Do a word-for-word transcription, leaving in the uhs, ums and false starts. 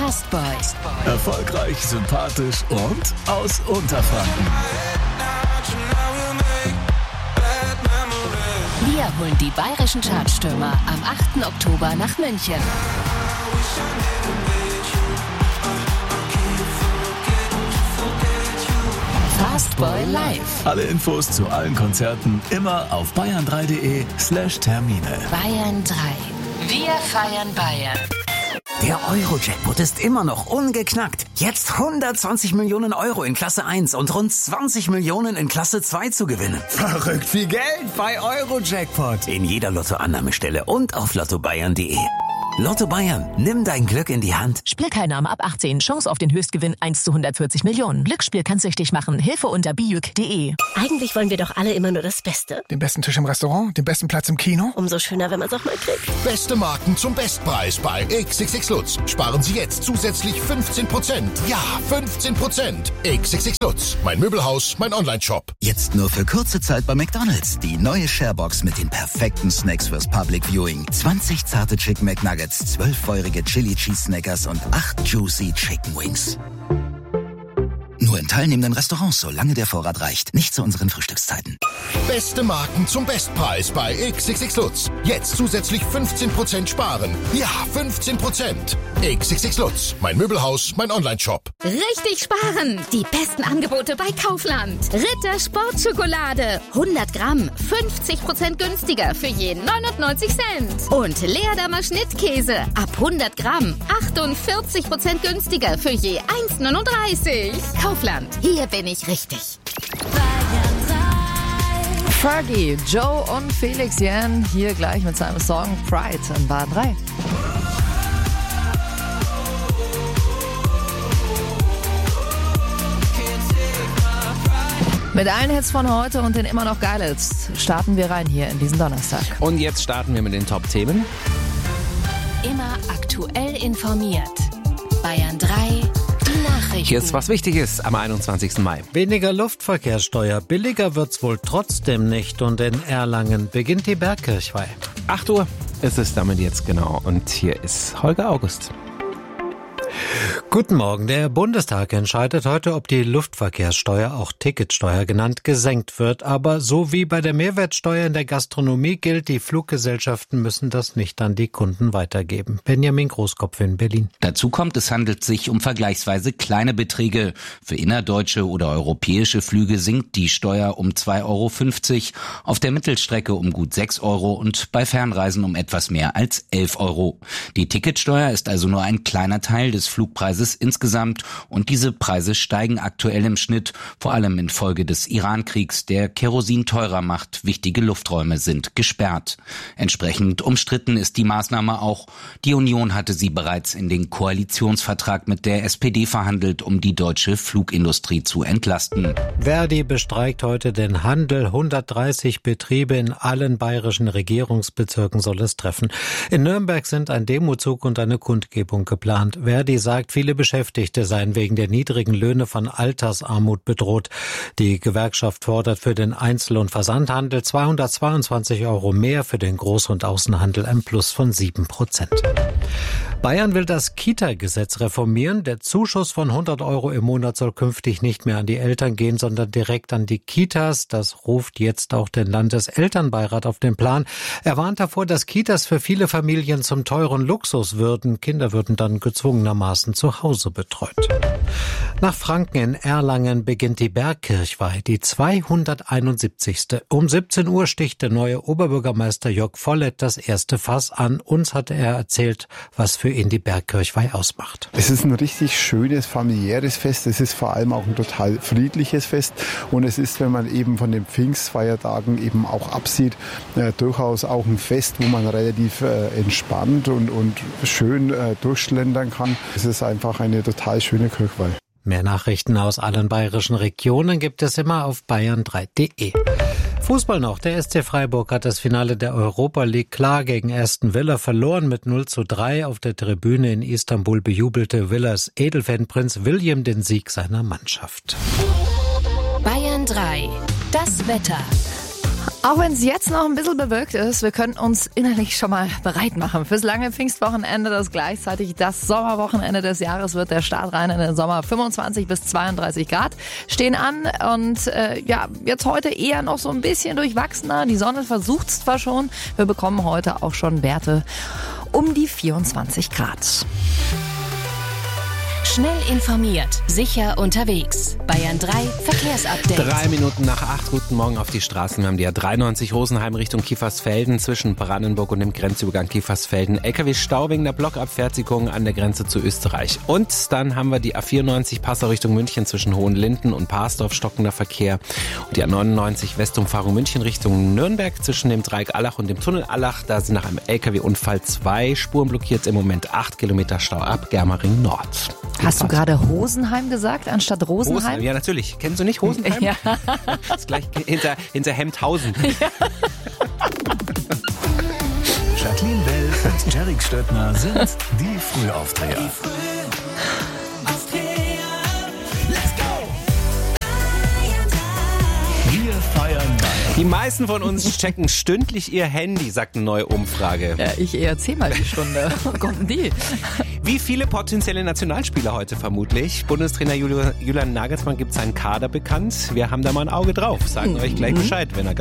Fastboy. Erfolgreich, sympathisch und aus Unterfranken. Wir holen die bayerischen Chartstürmer am achten Oktober nach München. Fastboy live. Alle Infos zu allen Konzerten immer auf bayern drei punkt de slash Termine. Bayern drei. Wir feiern Bayern. Der Euro-Jackpot ist immer noch ungeknackt. Jetzt hundertzwanzig Millionen Euro in Klasse eins und rund zwanzig Millionen in Klasse zwei zu gewinnen. Verrückt viel Geld bei Euro-Jackpot. In jeder Lottoannahmestelle und auf lotto bayern punkt de. Lotto Bayern, nimm dein Glück in die Hand. Spielteilnahme ab achtzehn. Chance auf den Höchstgewinn eins zu hundertvierzig Millionen. Glücksspiel kann süchtig machen. Hilfe unter bijuk punkt de. Eigentlich wollen wir doch alle immer nur das Beste. Den besten Tisch im Restaurant, den besten Platz im Kino. Umso schöner, wenn man es auch mal kriegt. Beste Marken zum Bestpreis bei X X X Lutz. Sparen Sie jetzt zusätzlich fünfzehn Prozent. Ja, fünfzehn Prozent. X X X Lutz. Mein Möbelhaus, mein Online-Shop. Jetzt nur für kurze Zeit bei McDonald's. Die neue Sharebox mit den perfekten Snacks fürs Public Viewing. zwanzig zarte Chicken McNuggets, zwölf feurige Chili Cheese Snackers und acht Juicy Chicken Wings. Nur in teilnehmenden Restaurants, solange der Vorrat reicht. Nicht zu unseren Frühstückszeiten. Beste Marken zum Bestpreis bei X X X Lutz. Jetzt zusätzlich fünfzehn Prozent sparen. Ja, fünfzehn Prozent. X X X Lutz. Mein Möbelhaus, mein Online-Shop. Richtig sparen. Die besten Angebote bei Kaufland. Ritter Sportschokolade. hundert Gramm. fünfzig Prozent günstiger für je neunundneunzig Cent. Und Leerdammer Schnittkäse. Ab hundert Gramm. achtundvierzig Prozent günstiger für je eins neununddreißig. Kaufland. Hier bin ich richtig. Fergie, Joe und Felix Jähn hier gleich mit seinem Song Pride in Bayern drei. Mit allen Hits von heute und den immer noch Geilhits starten wir rein hier in diesen Donnerstag. Und jetzt starten wir mit den Top-Themen. Immer aktuell informiert. Bayern drei. Hier ist was Wichtiges am einundzwanzigsten Mai. Weniger Luftverkehrssteuer, billiger wird's wohl trotzdem nicht und in Erlangen beginnt die Bergkirchweih. acht Uhr ist es damit jetzt genau und hier ist Holger August. Guten Morgen. Der Bundestag entscheidet heute, ob die Luftverkehrssteuer, auch Ticketsteuer genannt, gesenkt wird. Aber so wie bei der Mehrwertsteuer in der Gastronomie gilt, die Fluggesellschaften müssen das nicht an die Kunden weitergeben. Benjamin Großkopf in Berlin. Dazu kommt, es handelt sich um vergleichsweise kleine Beträge. Für innerdeutsche oder europäische Flüge sinkt die Steuer um zwei Euro fünfzig, auf der Mittelstrecke um gut sechs Euro und bei Fernreisen um etwas mehr als elf Euro. Die Ticketsteuer ist also nur ein kleiner Teil des Flugpreises insgesamt und diese Preise steigen aktuell im Schnitt, vor allem infolge des Iran-Kriegs, der Kerosin teurer macht. Wichtige Lufträume sind gesperrt. Entsprechend umstritten ist die Maßnahme auch. Die Union hatte sie bereits in den Koalitionsvertrag mit der S P D verhandelt, um die deutsche Flugindustrie zu entlasten. Verdi bestreikt heute den Handel. hundertdreißig Betriebe in allen bayerischen Regierungsbezirken soll es treffen. In Nürnberg sind ein Demozug und eine Kundgebung geplant. Verdi sagt, viele Beschäftigte seien wegen der niedrigen Löhne von Altersarmut bedroht. Die Gewerkschaft fordert für den Einzel- und Versandhandel zweihundertzweiundzwanzig Euro mehr, für den Groß- und Außenhandel ein Plus von sieben Prozent. Bayern will das Kita-Gesetz reformieren. Der Zuschuss von hundert Euro im Monat soll künftig nicht mehr an die Eltern gehen, sondern direkt an die Kitas. Das ruft jetzt auch den Landeselternbeirat auf den Plan. Er warnt davor, dass Kitas für viele Familien zum teuren Luxus würden. Kinder würden dann gezwungenermaßen zu Hause betreut. Nach Franken in Erlangen beginnt die Bergkirchweih, die zweihunderteinundsiebzigste. Um siebzehn Uhr sticht der neue Oberbürgermeister Jörg Vollett das erste Fass an. Uns hat er erzählt, was für ihn die Bergkirchweih ausmacht. Es ist ein richtig schönes, familiäres Fest. Es ist vor allem auch ein total friedliches Fest. Und es ist, wenn man eben von den Pfingstfeiertagen eben auch absieht, äh, durchaus auch ein Fest, wo man relativ äh, entspannt und, und schön äh, durchschlendern kann. Es ist einfach eine total schöne Kirchweih. Mehr Nachrichten aus allen bayerischen Regionen gibt es immer auf bayern drei punkt de. Fußball noch. Der S C Freiburg hat das Finale der Europa League klar gegen Aston Villa verloren mit null zu drei. Auf der Tribüne in Istanbul bejubelte Villas Edelfan Prinz William den Sieg seiner Mannschaft. Bayern drei. Das Wetter. Auch wenn es jetzt noch ein bisschen bewölkt ist, wir können uns innerlich schon mal bereit machen fürs lange Pfingstwochenende, das gleichzeitig das Sommerwochenende des Jahres wird. Der Start rein in den Sommer. fünfundzwanzig bis zweiunddreißig Grad stehen an und äh, ja, jetzt heute eher noch so ein bisschen durchwachsener. Die Sonne versucht es zwar schon, wir bekommen heute auch schon Werte um die vierundzwanzig Grad. Schnell informiert, sicher unterwegs. Bayern drei Verkehrsupdate. Drei Minuten nach acht, guten Morgen auf die Straßen. Wir haben die A dreiundneunzig Rosenheim Richtung Kiefersfelden zwischen Brandenburg und dem Grenzübergang Kiefersfelden. L K W-Stau wegen der Blockabfertigung an der Grenze zu Österreich. Und dann haben wir die A vierundneunzig Passau Richtung München zwischen Hohenlinden und Parsdorf, stockender Verkehr. Und die A neunundneunzig Westumfahrung München Richtung Nürnberg zwischen dem Dreieck Allach und dem Tunnel Allach. Da sind nach einem L K W-Unfall zwei Spuren blockiert. Im Moment acht Kilometer Stau ab Germering Nord. Hast du gerade Hosenheim gesagt, anstatt Rosenheim? Rosenheim? Ja, natürlich. Kennst du nicht Rosenheim? Ja. Das ist gleich hinter, hinter Hemdhausen. Ja. Jacqueline Bell und Jarek Stöttner sind die Frühaufdreher. Wir feiern Bayern. Die meisten von uns checken stündlich ihr Handy, sagt eine neue Umfrage. Ja, ich eher zehnmal die Stunde. Wo kommt denn die? Wie viele potenzielle Nationalspieler heute vermutlich? Bundestrainer Julian Nagelsmann gibt seinen Kader bekannt. Wir haben da mal ein Auge drauf. Sagen euch gleich Bescheid, wenn er